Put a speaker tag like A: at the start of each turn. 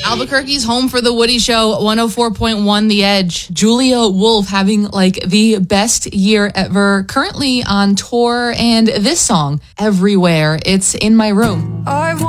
A: Albuquerque's home for the Woody Show, 104.1 The Edge. Julia Wolf having like the best year ever, currently on tour, and this song, Everywhere, it's In My Room.